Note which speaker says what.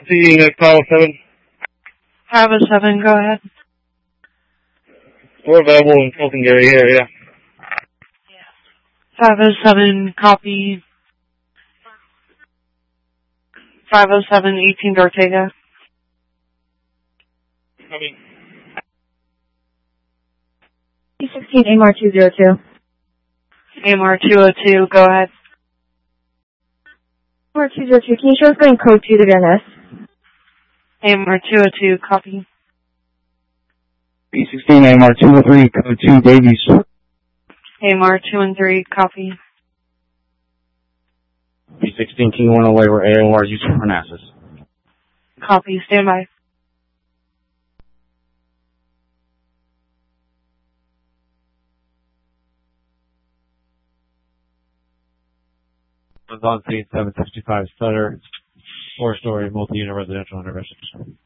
Speaker 1: See, 507.
Speaker 2: 507, go ahead.
Speaker 1: We're available in Fulton Gary area.
Speaker 2: 507, copy. 507, 18th Ortega.
Speaker 1: Copy.
Speaker 3: P16 AMR 202.
Speaker 2: AMR 202, go ahead.
Speaker 3: AMR 202, can you show us going code 2 to VNS?
Speaker 2: AMR 202, copy.
Speaker 4: P16 AMR 203, code 2 Davies.
Speaker 2: AMR 213, copy.
Speaker 4: P16 King 108, where AOR is used for Parnassus.
Speaker 2: Copy, stand by.
Speaker 5: On scene 765 Sutter, 4-story multi-unit residential under residential.